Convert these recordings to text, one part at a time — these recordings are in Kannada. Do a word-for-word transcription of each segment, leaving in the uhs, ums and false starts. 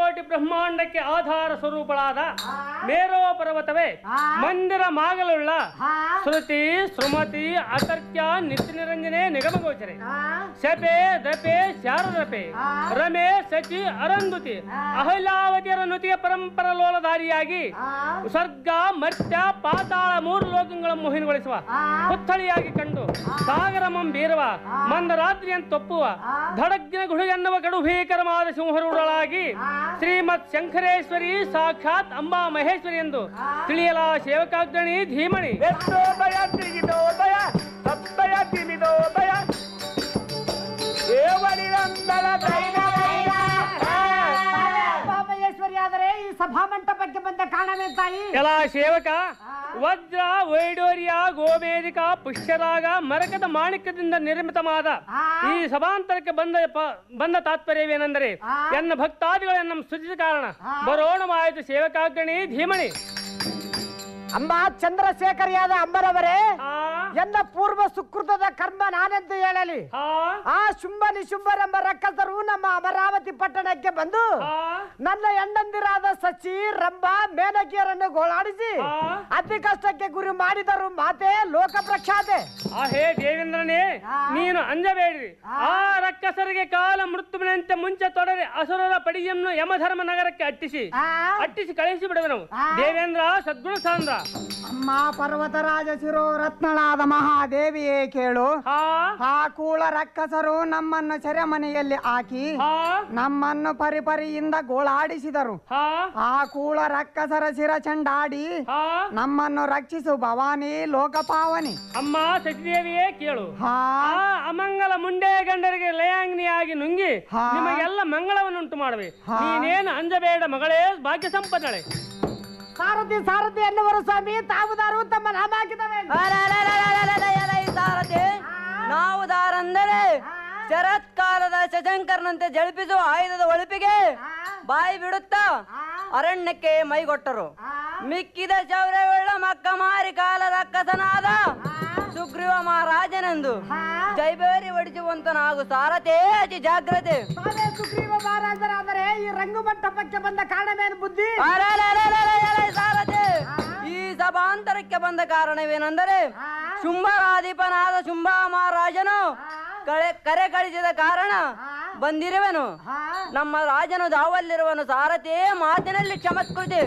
ಕೋಟಿ ಬ್ರಹ್ಮಾಂಡಕ್ಕೆ ಆಧಾರ ಸ್ವರೂಪಳಾದ ಮೇರೋ ಪರ್ವತವೇ ಮಂದಿರ ಮಾಗಲುಳ್ಳ ಶ್ರುತಿ ಸುಮತಿ ಅತರ್ಕ್ಯ ನಿತ್ಯ ನಿರಂಜನೆ ನಿಗಮಗೋಚರೆ ಶಪೆ ದಪೆ ಶಾರದಪೆ ರಮೆ ಸಚಿ ಅರಂದುತಿ ಅಹಲ್ಯಾವತಿಯರ ನುತಿಯ ಪರಂಪರ ಲೋಲಧಾರಿಯಾಗಿ ಸ್ವರ್ಗ ಮರ್ತ್ಯ ಪಾತಾಳ ಮೂರು ಲೋಕಗಳ ಮೋಹಿನಗೊಳಿಸುವ ಪುತ್ಥಳಿಯಾಗಿ ಕಂಡು ಸಾಗರ ಮಂಬೀರುವ ಮಂದರಾತ್ರಿಯನ್ನು ತೊಪ್ಪುವ ಧಡಗ್ನ ಗುಡು ಎನ್ನುವ ಕಡು ಭೀಕರವಾದ ಸಿಂಹರೂಢಳಾಗಿ ಶ್ರೀಮತ್ ಶಂಕರೇಶ್ವರಿ ಸಾಕ್ಷಾತ್ ಅಂಬಾ ಮಹೇಶ್ವರಿ ಎಂದು ತಿಳಿಯಲ ಸೇವಕಾಗ್ರಣಿ ಧೀಮಣಿ ಆದರೆ ಈ ಸಭಾ ಮಂಟಪಕ್ಕೆ ಬಂದ ಕಾರಣವೇ ತಾಯಿ? ಎಲ್ಲ ಸೇವಕ ವಜ್ರ ವೈಡೂರ್ಯ ಗೋಮೇಧಿಕ ಪುಷ್ಯರಾಗ ಮರಕದ ಮಾಣಿಕ್ಯದಿಂದ ನಿರ್ಮಿತವಾದ ಈ ಸಭಾಂತರಕ್ಕೆ ಬಂದ ಬಂದ ತಾತ್ಪರ್ಯವೇನೆಂದರೆ ಎನ್ನ ಭಕ್ತಾದಿಗಳು ಎನ್ನ ಸ್ತುತಿಸಿದ ಕಾರಣ ಬರೋಣವಾಯಿತು ಸೇವಕಾಗ್ರಣಿ ಧೀಮಣಿ. ಅಮ್ಮ ಚಂದ್ರಶೇಖರಿಯಾದ ಅಂಬರವರೇ, ಎನ್ನ ಪೂರ್ವ ಸುಕೃತದ ಕರ್ಮ ನಾನೆಂದು ಹೇಳಲಿ. ಆ ಶುಂಭ ನಿಶುಂಭರೆಂಬ ರಕ್ಕಸರು ನಮ್ಮ ಅಮರಾವತಿ ಪಟ್ಟಣಕ್ಕೆ ಬಂದು ನನ್ನ ಹೆಂಡಂದಿರಾದ ಸಚಿ ರಂಭ ಮೇನಕಿಯರನ್ನು ಗೋಳಾಡಿಸಿ ಅತಿ ಕಷ್ಟಕ್ಕೆ ಗುರಿ ಮಾಡಿದರು. ಮಾತೆ ಲೋಕ ಪ್ರಖ್ಯಾತೆ. ಆ ಹೇ ದೇವೇಂದ್ರನೇ, ನೀನು ಅಂಜಬೇಡ್ರಿ. ಆ ರಕ್ಕಸರಿಗೆ ಕಾಲ ಮೃತ್ಯುವಿನಂತೆ ಮುಂಚೆ ತೊಡರಿ ಅಸುರರ ಪಡಿಯನ್ನು ಯಮಧರ್ಮ ನಗರಕ್ಕೆ ಅಟ್ಟಿಸಿ ಅಟ್ಟಿಸಿ ಕಳಿಸಿ ಬಿಡುವನು. ದೇವೇಂದ್ರ ಸದ್ಗುಣ ಸಾಂದ್ರ. ಅಮ್ಮ ಪರ್ವತರಾಜ ಶಿರೋ ರತ್ನಳಾದ ಮಹಾದೇವಿಯೇ ಕೇಳು. ಆ ಕೂಳ ರಕ್ಕಸರು ನಮ್ಮನ್ನು ಸೆರೆಮನೆಯಲ್ಲಿ ಹಾಕಿ ನಮ್ಮನ್ನು ಪರಿಪರಿಯಿಂದ ಗೋಳಾಡಿಸಿದರು. ಆ ಕೂಳ ರಕ್ಕಸರ ಶಿರ ಚಂಡಾಡಿ ನಮ್ಮನ್ನು ರಕ್ಷಿಸು ಭವಾನಿ ಲೋಕಪಾವನಿ. ಅಮ್ಮ ಸಚಿದೇವಿಯೇ ಕೇಳು. ಆ ಅಮಂಗಲ ಮುಂಡೆ ಗಂಡರಿಗೆ ಲಯಾಂಗ್ನಿಯಾಗಿ ನುಂಗಿ ನಿಮಗೆಲ್ಲ ಮಂಗಳವನ್ನುಂಟು ಮಾಡುವೆ. ನೀನೇನು ಅಂಜಬೇಡ ಮಗಳೇ, ಭಾಗ್ಯ ಸಂಪನ್ನಳೆ. ಸಾರಥಿ ಸಾರಥಿ ಎನ್ನುವರು ಸ್ವಾಮಿ, ತಾವುದಾರು ತಮ್ಮ ನಾಮ ಹಾಕಿದವೆ. ಸಾರಥಿ ನಾವು ದಾರಂದರೆ ಶರತ್ಕಾಲದ ಶಶಂಕರನಂತೆ ಜಳಿಪಿಸುವ ಆಯುಧದ ಒಳಪಿಗೆ ಬಾಯಿ ಬಿಡುತ್ತಾ ಅರಣ್ಯಕ್ಕೆ ಮೈಗೊಟ್ಟರು. ಮಿಕ್ಕಿದ ಶೌರ್ಯವುಳ್ಳ ಮಕ್ಕ ಮಾರಿ ಕಾಲ ರಕ್ಕಸನಾದ ಸುಗ್ರೀವ ಮಹಾರಾಜನೆಂದು ಜೈಬೇರಿ ಒಡಿಸುವಂತನಾಗು ಸಾರಥಿ, ಅತಿ ಜಾಗ್ರತೆ. ಸುಗ್ರೀವ ಮಹಾರಾಜರಾದರೆ ಈ ರಂಗು ಮಂಟಪಕ್ಕೆ ಬಂದ ಕಾರಣವೇನು ಬುದ್ಧಿ? ಸಾರಥಿ, ಈ ಸಭಾಂತರಕ್ಕೆ ಬಂದ ಕಾರಣವೇನೆಂದರೆ ಶುಂಭರಾಧಿಪನಾದ ಶುಂಭ ಮಹಾರಾಜನು ಕಳೆ ಕರೆ ಕಳಿಸಿದ ಕಾರಣ ಬಂದಿರುವೆನು. ನಮ್ಮ ರಾಜನು ದಾವಲ್ಲಿರುವನು ಸಾರಥಿ, ಮಾತಿನಲ್ಲಿ ಕ್ಷಮಸ್ಕೃತಿ.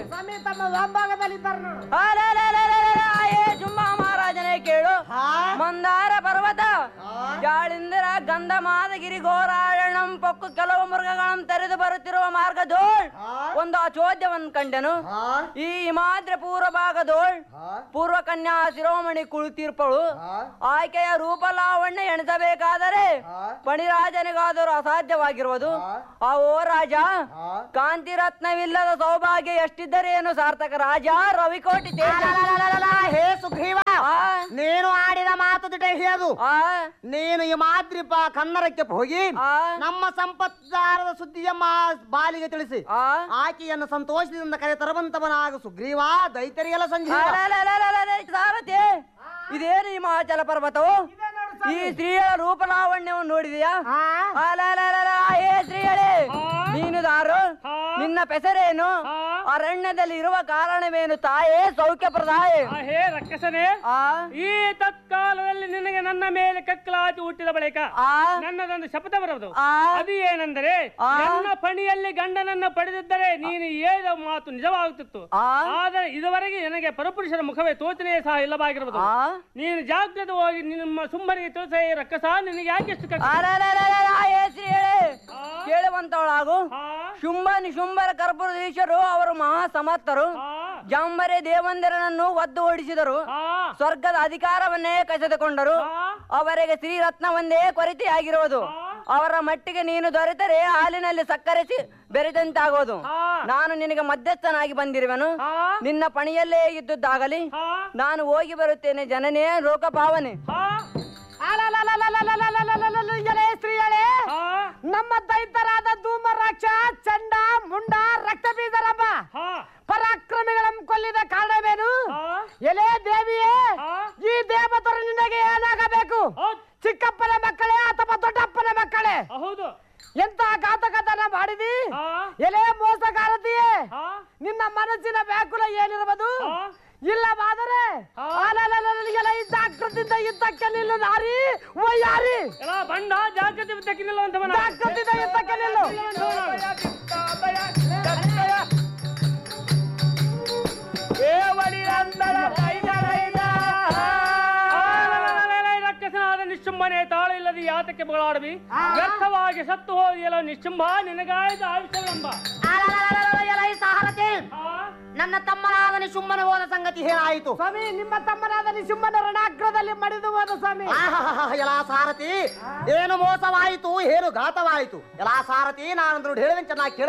ಶುಂಭ ಮಹಾರಾಜನೇ ಕೇಳು. ಮಂದಾರ ಪರ್ವತ ಜಾಳಿಂದಿರ ಗಂಧ ಮಾದಗಿರಿ ಘೋರಾಳಂ ಪೊಕ್ಕು ಕೆಲವು ಮೃಗಗಳನ್ನು ತೆರೆದು ಬರುತ್ತಿರುವ ಮಾರ್ಗದೋಳ್ ಒಂದು ಅಚೋದ್ಯವನ್ನು ಕಂಡೆನು. ಈ ಹಿಮಾದ್ರಿ ಪೂರ್ವ ಭಾಗದೋಳ್ ಪೂರ್ವ ಕನ್ಯಾ ಶಿರೋಮಣಿ ಕುಳಿತೀರ್ಪಳು. ಆಕೆಯ ರೂಪ ಲಾವಣ್ಯ ಎಣಿಸಬೇಕಾದರೆ ಪಣಿರಾಜನಿಗಾದರೂ ಅಸಾಧ್ಯವಾಗಿರುವುದು. ಆ ಓ ರಾಜ, ಕಾಂತಿ ರತ್ನವಿಲ್ಲದ ಸೌಭಾಗ್ಯ ಎಷ್ಟಿದ್ದರೇನು ಸಾರ್ಥಕ ರಾಜ. ರವಿಕೋಟಿ ಹೇ ಸುಗ್ರೀವ, ನೀನು ಆಡಿದ ಮಾತು ದಿಟ ಹೇಳು. ನೀನು ಈ ಮಾದ್ರಿಪ ಕನ್ನಡಕ್ಕೆ ಹೋಗಿ ನಮ್ಮ ಸಂಪತ್ತಾರದ ಸುದ್ದಿಯಮ್ಮ ಬಾಲಿಗೆ ತಿಳಿಸಿ ಆಕೆಯನ್ನು ಸಂತೋಷದಿಂದ ಕರೆ ತರುವಂತವನಾಗ ಸುಗ್ರೀವ. ದೈತ್ಯರಿಗೆಲ್ಲ ಸಂಜೆ ಸಾರಥಿ, ಇದೇನು ಈ ಮಹಾಚಲ ಪರ್ವತವು? ಈ ಸ್ತ್ರೀಯರ ರೂಪಲಾವಣ್ಯವನ್ನು ನೋಡಿದೆಯಾ? ಹೇ ಸ್ತ್ರೀಯಳೇ, ನೀನು ದಾರು, ನಿನ್ನ ಪೆಸರೇನು? ಅರಣ್ಯದಲ್ಲಿ ಇರುವ ಕಾರಣವೇನು ತಾಯೇ ಸೌಖ್ಯಪ್ರದಾಯ? ಹೇ ರಕ್ಕಸನೇ, ಈ ತತ್ಕಾಲದಲ್ಲಿ ನಿನಗೆ ನನ್ನ ಮೇಲೆ ಕಕ್ಕಲಾತಿ ಹುಟ್ಟಿದ ಬಳಿಕ ನನ್ನದೊಂದು ಶಪಥ ಬರುವುದು. ಅದು ಏನೆಂದರೆ, ನನ್ನ ಪಣಿಯಲ್ಲಿ ಗಂಡನನ್ನ ಪಡೆದಿದ್ದರೆ ನೀನು ಹೇಳಿದ ಮಾತು ನಿಜವಾಗುತ್ತಿತ್ತು. ಆದರೆ ಇದುವರೆಗೆ ನನಗೆ ಪರಪುರುಷರ ಮುಖವೇ ತೋಚನೆ ಸಹ ಇಲ್ಲವಾಗಿರುವುದು. ನೀನು ಜಾಗ್ರತೆ ಹೋಗಿ ನಿಮ್ಮ ಸುಮ್ಮನಿಗೆ ತಿಳಿಸ ರಕ್ಕಸ, ನಿನಗೆ ಯಾಕೆ ಎಷ್ಟು ಕೇಳುವಂತವಳಾಗು. ಶುಂಭ ನಿಶುಂಭರ ಕರ್ಪುರಧೀಶರು ಅವರು ಮಹಾ ಸಮರ್ಥರು. ಜಾಂಬರೆ ದೇವಂದಿರನನ್ನು ಒದ್ದು ಓಡಿಸಿದರು. ಸ್ವರ್ಗದ ಅಧಿಕಾರವನ್ನೇ ಕಸಿದುಕೊಂಡರು. ಅವರಿಗೆ ಶ್ರೀರತ್ನ ಒಂದೇ ಕೊರತೆಯಾಗಿರುವುದು. ಅವರ ಮಟ್ಟಿಗೆ ನೀನು ದೊರೆತರೆ ಹಾಲಿನಲ್ಲಿ ಸಕ್ಕರೆ ಬೆರೆದಂತಾಗೋದು. ನಾನು ನಿನಗೆ ಮಧ್ಯಸ್ಥನಾಗಿ ಬಂದಿರುವೆನು. ನಿನ್ನ ಪಣಿಯಲ್ಲೇ ಇದ್ದುದಾಗಲಿ. ನಾನು ಹೋಗಿ ಬರುತ್ತೇನೆ ಜನನೇ ಲೋಕಪಾವನೆ. ಸ್ತ್ರೀಯಳೇ, ನಮ್ಮ ದೈತರಾದ ಧೂಮರಾಕ್ಷ ಚಂಡ ಮುಂಡ ರಕ್ತ ಬೀಜರಬ್ಬ ಪರಾಕ್ರಮಿಗಳನ್ನು ಕೊಲ್ಲಿದ ಕಾರಣವೇನು? ಎಲೆ ದೇವಿಯೇ, ಈ ದೇವತರು ನಿನಗೆ ಏನಾಗಬೇಕು? ಚಿಕ್ಕಪ್ಪನ ಮಕ್ಕಳೇ ಅಥವಾ ದೊಡ್ಡಪ್ಪನ ಮಕ್ಕಳೇ? ಹೌದು. ಎಂತ ಘಾತಕತನ ಮಾಡಿದಿ? ಎಲೆ ಮೋಸಗಾರ ಜಾಗೃತಿಯಿಂದ ಯುದ್ಧಕ್ಕೆ ನಿಲ್ಲು ನಾರಿ ವಯ್ಯಾರಿ ಎಲ್ಲ ಬಂಡ ಜಾಗೃತಿ ಯುದ್ಧಕ್ಕೆ ನಿಲ್ಲುವಂತವನ ಜಾಗೃತಿಯಿಂದ ಯುದ್ಧಕ್ಕೆ ನಿಲ್ಲು ರಕ್ಕಸನಾದ ನಿಶ್ಚುಂಬನೆ ತಾಳು ಇಲ್ಲದೆ ಯಾತಕ್ಕೆ ಬಗಳಾಡಬಿ ವ್ಯರ್ಥವಾಗಿ ಸತ್ತು ಹೋದಿಯಲ್ಲ ನಿಶ್ಚುಂಬ ನಿನಗಾಯ್ದ ಆಯುಷ್ಯವೆಂಬ ನನ್ನ ತಮ್ಮನಾದ ನಿಶುಂಭನ ಹೋದ ಸಂಗತಿ ಏನಾಯಿತು ಸ್ವಾಮಿ ನಿಮ್ಮ ತಮ್ಮನಾದ ನಿಶುಂಭನ ರಣಾಗ್ರದಲ್ಲಿ ಮಡಿದು ಹೋದ ಸ್ವಾಮಿ ಎಲ್ಲ ಸಾರಥಿ ಏನು ಮೋಸವಾಯಿತು ಏನು ಘಾತವಾಯಿತು ಎಲ್ಲ ಸಾರಥಿ ನಾನು ಹೇಳಿದ ಚೆನ್ನಾಗಿ